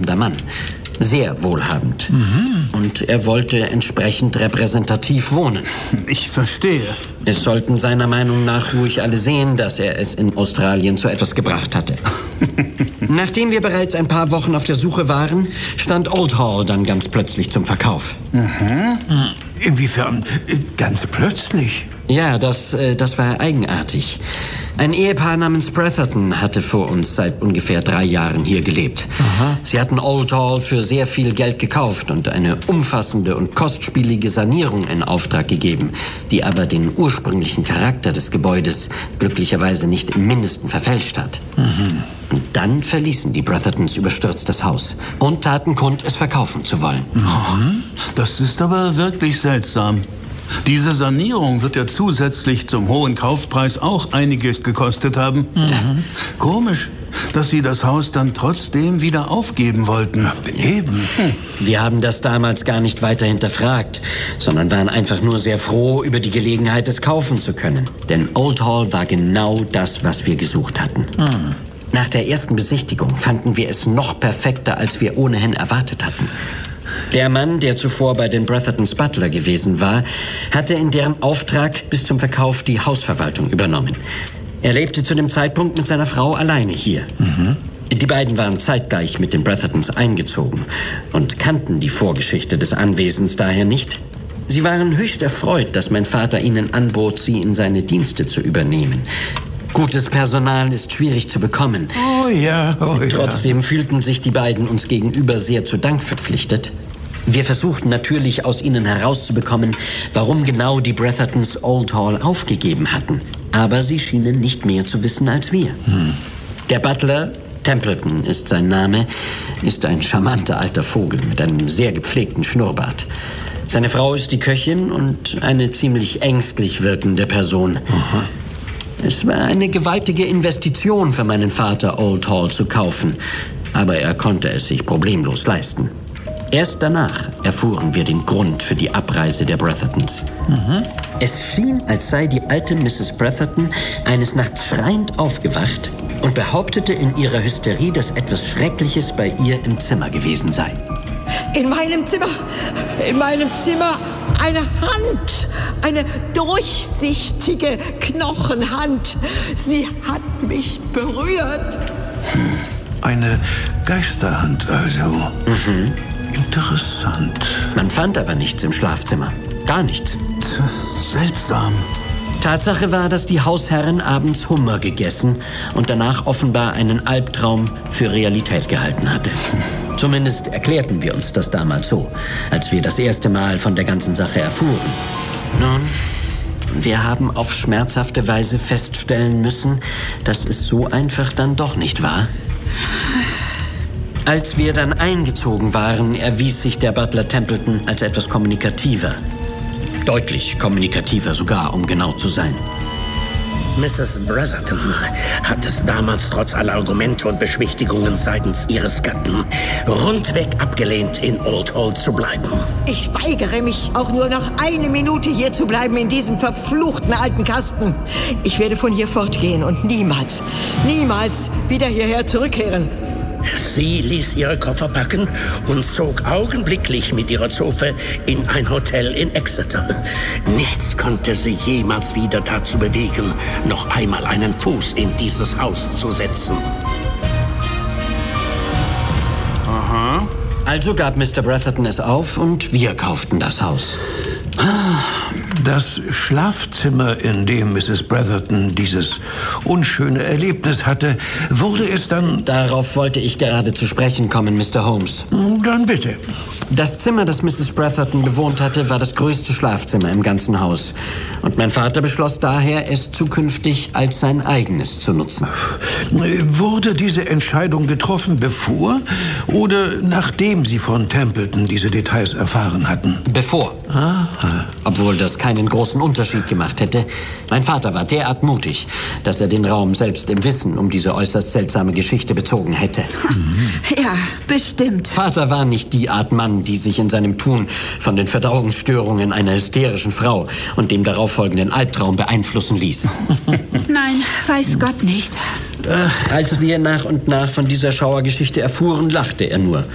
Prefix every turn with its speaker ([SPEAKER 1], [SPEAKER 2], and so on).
[SPEAKER 1] wohlhabender Mann. Sehr wohlhabend. Und er wollte entsprechend repräsentativ wohnen.
[SPEAKER 2] Ich verstehe.
[SPEAKER 1] Es sollten seiner Meinung nach ruhig alle sehen, dass er es in Australien zu etwas gebracht hatte. Nachdem wir bereits ein paar Wochen auf der Suche waren, stand Old Hall dann ganz plötzlich zum Verkauf.
[SPEAKER 3] Inwiefern ganz plötzlich?
[SPEAKER 1] Ja, das war eigenartig. Ein Ehepaar namens Bretherton hatte vor uns seit ungefähr 3 Jahren hier gelebt. Sie hatten Old Hall für sehr viel Geld gekauft und eine umfassende und kostspielige Sanierung in Auftrag gegeben, die aber den ursprünglichen Charakter des Gebäudes glücklicherweise nicht im Mindesten verfälscht hat. Und dann verließen die Brethertons überstürzt das Haus und taten kund, es verkaufen zu wollen.
[SPEAKER 2] Das ist aber wirklich seltsam. Diese Sanierung wird ja zusätzlich zum hohen Kaufpreis auch einiges gekostet haben. Komisch, dass Sie das Haus dann trotzdem wieder aufgeben wollten.
[SPEAKER 3] Eben.
[SPEAKER 1] Wir haben das damals gar nicht weiter hinterfragt, sondern waren einfach nur sehr froh über die Gelegenheit, es kaufen zu können. Denn Old Hall war genau das, was wir gesucht hatten. Nach der ersten Besichtigung fanden wir es noch perfekter, als wir ohnehin erwartet hatten. Der Mann, der zuvor bei den Brethertons Butler gewesen war, hatte in deren Auftrag bis zum Verkauf die Hausverwaltung übernommen. Er lebte zu dem Zeitpunkt mit seiner Frau alleine hier. Die beiden waren zeitgleich mit den Brethertons eingezogen und kannten die Vorgeschichte des Anwesens daher nicht. Sie waren höchst erfreut, dass mein Vater ihnen anbot, sie in seine Dienste zu übernehmen. Gutes Personal ist schwierig zu bekommen.
[SPEAKER 3] Oh ja.
[SPEAKER 1] Trotzdem fühlten sich die beiden uns gegenüber sehr zu Dank verpflichtet. Wir versuchten natürlich, aus ihnen herauszubekommen, warum genau die Brethertons Old Hall aufgegeben hatten. Aber sie schienen nicht mehr zu wissen als wir. Der Butler, Templeton ist sein Name, ist ein charmanter alter Vogel mit einem sehr gepflegten Schnurrbart. Seine Frau ist die Köchin und eine ziemlich ängstlich wirkende Person. Es war eine gewaltige Investition für meinen Vater, Old Hall zu kaufen. Aber er konnte es sich problemlos leisten. Erst danach erfuhren wir den Grund für die Abreise der Brethertons. Es schien, als sei die alte Mrs. Bretherton eines Nachts schreiend aufgewacht und behauptete in ihrer Hysterie, dass etwas Schreckliches bei ihr im Zimmer gewesen sei.
[SPEAKER 4] In meinem Zimmer eine Hand, eine durchsichtige Knochenhand. Sie hat mich berührt.
[SPEAKER 3] Eine Geisterhand also. Interessant.
[SPEAKER 1] Man fand aber nichts im Schlafzimmer. Gar nichts.
[SPEAKER 2] Seltsam.
[SPEAKER 1] Tatsache war, dass die Hausherrin abends Hummer gegessen und danach offenbar einen Albtraum für Realität gehalten hatte. Zumindest erklärten wir uns das damals so, als wir das erste Mal von der ganzen Sache erfuhren. Nun, wir haben auf schmerzhafte Weise feststellen müssen, dass es so einfach dann doch nicht war. Als wir dann eingezogen waren, erwies sich der Butler Templeton als etwas kommunikativer. Deutlich kommunikativer sogar, um genau zu sein.
[SPEAKER 5] Mrs. Bretherton hat es damals trotz aller Argumente und Beschwichtigungen seitens ihres Gatten rundweg abgelehnt, in Old Hall zu bleiben.
[SPEAKER 4] Ich weigere mich, auch nur noch eine Minute hier zu bleiben in diesem verfluchten alten Kasten. Ich werde von hier fortgehen und niemals wieder hierher zurückkehren.
[SPEAKER 5] Sie ließ ihre Koffer packen und zog augenblicklich mit ihrer Zofe in ein Hotel in Exeter. Nichts konnte sie jemals wieder dazu bewegen, noch einmal einen Fuß in dieses Haus zu setzen.
[SPEAKER 1] Also gab Mr. Bretherton es auf und wir kauften das Haus.
[SPEAKER 3] Das Schlafzimmer, in dem Mrs. Bretherton dieses unschöne Erlebnis hatte, wurde es dann...
[SPEAKER 1] Darauf wollte ich gerade zu sprechen kommen, Mr. Holmes.
[SPEAKER 3] Dann bitte.
[SPEAKER 1] Das Zimmer, das Mrs. Bretherton bewohnt hatte, war das größte Schlafzimmer im ganzen Haus. Und mein Vater beschloss daher, es zukünftig als sein eigenes zu nutzen.
[SPEAKER 3] Wurde diese Entscheidung getroffen, bevor oder nachdem Sie von Templeton diese Details erfahren hatten?
[SPEAKER 1] Bevor. Obwohl das keinen großen Unterschied gemacht hätte. Mein Vater war derart mutig, dass er den Raum selbst im Wissen um diese äußerst seltsame Geschichte bezogen hätte.
[SPEAKER 6] Ja, bestimmt.
[SPEAKER 1] Vater war nicht die Art Mann, die sich in seinem Tun von den Verdauungsstörungen einer hysterischen Frau und dem darauffolgenden Albtraum beeinflussen ließ.
[SPEAKER 6] Nein, weiß Gott nicht.
[SPEAKER 1] Als wir nach und nach von dieser Schauergeschichte erfuhren, lachte er nur